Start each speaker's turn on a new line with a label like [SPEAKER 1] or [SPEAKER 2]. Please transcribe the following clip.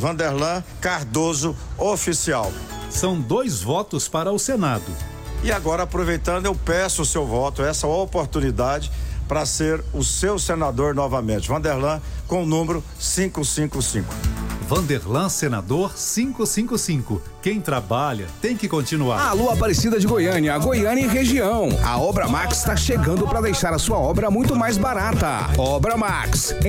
[SPEAKER 1] Vanderlan Cardoso Oficial.
[SPEAKER 2] São 2 votos para o Senado.
[SPEAKER 1] E agora, aproveitando, eu peço o seu voto, essa oportunidade para ser o seu senador novamente. Vanderlan com o número 555.
[SPEAKER 2] Vanderlan, senador 555. Quem trabalha tem que continuar.
[SPEAKER 3] Alô, Aparecida de Goiânia, Goiânia e região. A Obra Max está chegando para deixar a sua obra muito mais barata. Obra Max.